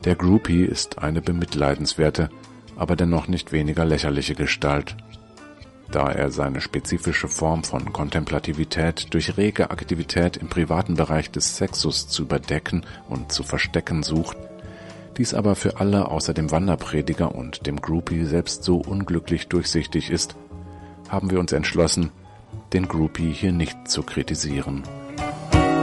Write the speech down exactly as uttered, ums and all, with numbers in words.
Der Groupie ist eine bemitleidenswerte, aber dennoch nicht weniger lächerliche Gestalt, da er seine spezifische Form von Kontemplativität durch rege Aktivität im privaten Bereich des Sexus zu überdecken und zu verstecken sucht, dies aber für alle außer dem Wanderprediger und dem Groupie selbst so unglücklich durchsichtig ist, haben wir uns entschlossen, den Groupie hier nicht zu kritisieren.